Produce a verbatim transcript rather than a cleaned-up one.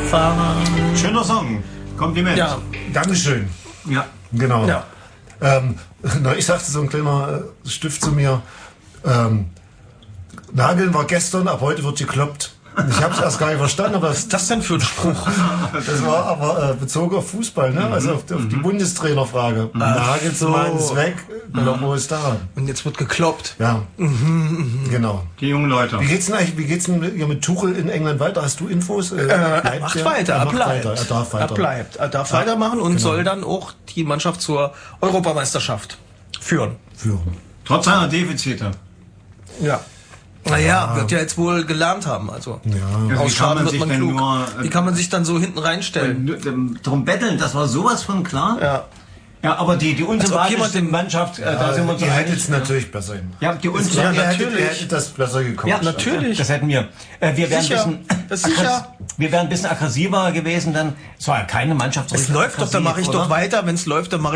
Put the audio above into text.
fahren. Schöner Song. Kompliment. Ja. Dankeschön. Ja. Genau. Ja. Ähm, na, ich sagte so ein kleiner äh, Stift zu mir, ähm, Nageln war gestern, ab heute wird gekloppt. Ich habe es erst gar nicht verstanden, aber Was ist das denn für ein Spruch? das war aber äh, bezogen auf Fußball, ne? Also auf, auf die Bundestrainerfrage. Nagelsmann ist weg, Colombo ist da. Und jetzt wird gekloppt. Ja, genau. Die jungen Leute. Wie geht's denn eigentlich, wie geht's denn mit, mit Tuchel in England weiter? Hast du Infos? Äh, Er macht der? weiter, er macht bleibt. weiter. Er darf weiter. Er bleibt. Er darf weitermachen und soll dann auch die Mannschaft zur Europameisterschaft führen. Führen. Trotz seiner Defizite. Ja. Naja, wird ja jetzt wohl gelernt haben. Also Ja. Ja, wie kann ausschalten man wird sich man denn klug. nur, äh, Wie kann man sich dann so hinten reinstellen? Drum betteln, das war sowas von klar. Ja. Ja, aber die, die jemand unsympathischste den- Mannschaft, äh, da sind wir uns ihr einig. hättet es natürlich besser hin. Ja, die Ja, unsympathischste. ihr hättet, natürlich. ihr hättet das besser gekocht. Ja, natürlich. Das hätten wir. Äh, wir wären Sicher. ein bisschen, Das ist sicher. aggress- wir wären ein bisschen aggressiver gewesen, dann. Es war ja keine Mannschaft so Es richtig läuft doch, dann aggressiv, mache ich oder? doch weiter. Wenn es läuft, dann mache